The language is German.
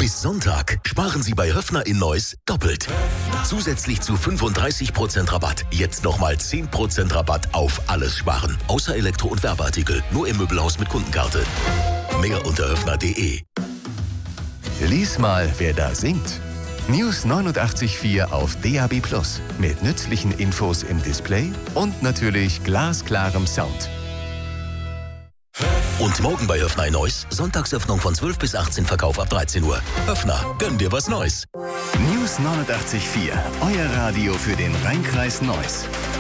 Bis Sonntag sparen Sie bei Höffner in Neuss doppelt. Zusätzlich zu 35% Rabatt. Jetzt nochmal 10% Rabatt auf alles sparen. Außer Elektro- und Werbeartikel. Nur im Möbelhaus mit Kundenkarte. Mehr unter höffner.de. Lies mal, wer da singt. News 89.4 auf DAB+. Mit nützlichen Infos im Display und natürlich glasklarem Sound. Und morgen bei Höffner in Neuss, Sonntagsöffnung von 12 bis 18, Verkauf ab 13 Uhr. Höffner, gönn dir was Neues. News 89.4, euer Radio für den Rheinkreis Neuss.